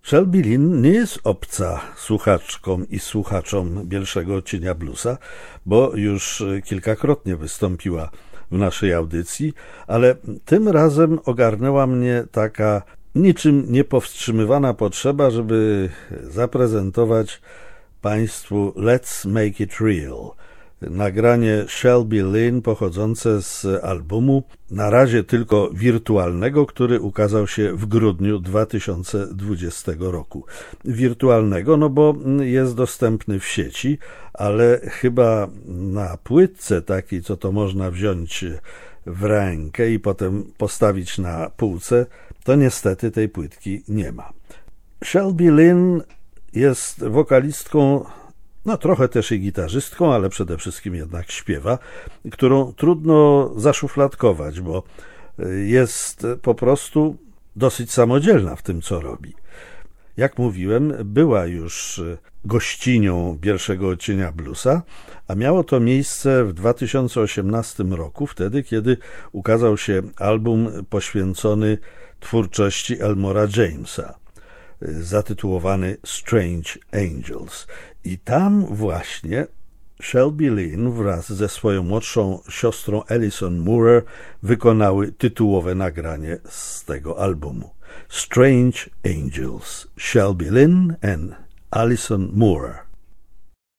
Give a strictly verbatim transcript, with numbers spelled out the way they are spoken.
Shelby Lynne nie jest obca słuchaczkom i słuchaczom Bielszego Cienia Bluesa, bo już kilkakrotnie wystąpiła w naszej audycji, ale tym razem ogarnęła mnie taka niczym niepowstrzymywana potrzeba, żeby zaprezentować Państwu Let's Make It Real. Nagranie Shelby Lynne pochodzące z albumu, na razie tylko wirtualnego, który ukazał się w grudniu dwa tysiące dwudziestego roku. Wirtualnego, no bo jest dostępny w sieci, ale chyba na płytce takiej, co to można wziąć w rękę i potem postawić na półce, to niestety tej płytki nie ma. Shelby Lynne jest wokalistką, no trochę też i gitarzystką, ale przede wszystkim jednak śpiewa, którą trudno zaszufladkować, bo jest po prostu dosyć samodzielna w tym, co robi. Jak mówiłem, była już gościnią Bielszego Cienia Bluesa, a miało to miejsce w dwa tysiące osiemnastym roku, wtedy kiedy ukazał się album poświęcony twórczości Elmora Jamesa, zatytułowany Strange Angels. I tam właśnie Shelby Lynne wraz ze swoją młodszą siostrą Alison Moorer wykonały tytułowe nagranie z tego albumu. Strange Angels, Shelby Lynne and Alison Moorer.